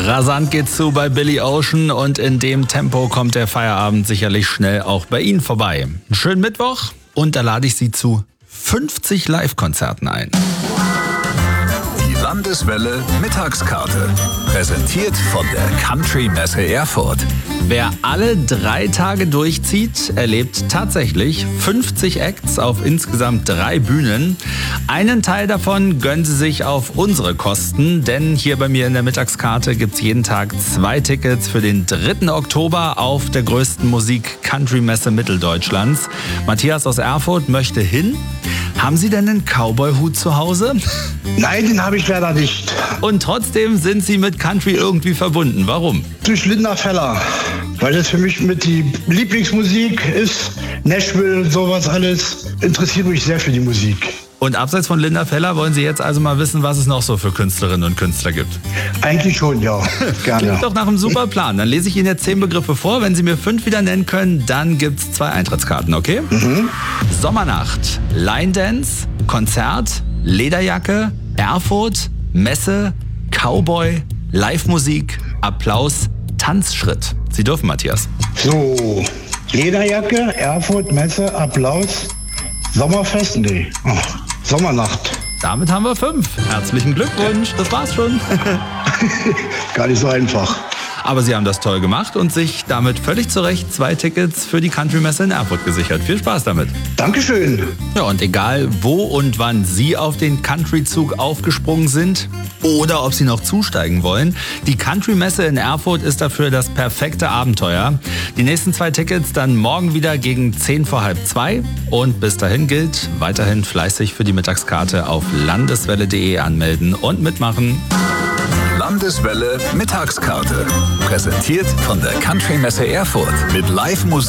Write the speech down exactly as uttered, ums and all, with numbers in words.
Rasant geht's zu bei Billy Ocean und in dem Tempo kommt der Feierabend sicherlich schnell auch bei Ihnen vorbei. Einen schönen Mittwoch und da lade ich Sie zu fünfzig Live-Konzerten ein. Die Landeswelle Mittagskarte. Präsentiert von der Country Messe Erfurt. Wer alle drei Tage durchzieht, erlebt tatsächlich fünfzig Acts auf insgesamt drei Bühnen. Einen Teil davon gönnen Sie sich auf unsere Kosten, denn hier bei mir in der Mittagskarte gibt es jeden Tag zwei Tickets für den dritten Oktober auf der größten Musik-Country-Messe Mitteldeutschlands. Matthias aus Erfurt möchte hin. Haben Sie denn einen Cowboy-Hut zu Hause? Nein, den habe ich leider nicht. Und trotzdem sind Sie mit Country irgendwie verbunden. Warum? Durch Linda Feller, weil das für mich mit die Lieblingsmusik ist. Nashville und sowas alles. Interessiert mich sehr für die Musik. Und abseits von Linda Feller wollen Sie jetzt also mal wissen, was es noch so für Künstlerinnen und Künstler gibt? Eigentlich schon, ja. Gerne. Klingt doch nach einem super Plan. Dann lese ich Ihnen jetzt zehn Begriffe vor. Wenn Sie mir fünf wieder nennen können, dann gibt's zwei Eintrittskarten, okay? Mhm. Sommernacht, Line Dance, Konzert, Lederjacke, Erfurt, Messe, Cowboy, Live-Musik, Applaus, Tanzschritt. Sie dürfen, Matthias. So, Lederjacke, Erfurt, Messe, Applaus, Sommerfest, nee, oh, Sommernacht. Damit haben wir fünf. Herzlichen Glückwunsch, das war's schon. Gar nicht so einfach. Aber Sie haben das toll gemacht und sich damit völlig zu Recht zwei Tickets für die Country-Messe in Erfurt gesichert. Viel Spaß damit. Dankeschön. Ja, und egal wo und wann Sie auf den Country-Zug aufgesprungen sind oder ob Sie noch zusteigen wollen, die Country-Messe in Erfurt ist dafür das perfekte Abenteuer. Die nächsten zwei Tickets dann morgen wieder gegen zehn vor halb zwei. Und bis dahin gilt, weiterhin fleißig für die Mittagskarte auf landeswelle punkt de anmelden und mitmachen. Landeswelle Mittagskarte. Präsentiert von der Country Messe Erfurt mit Live-Musik.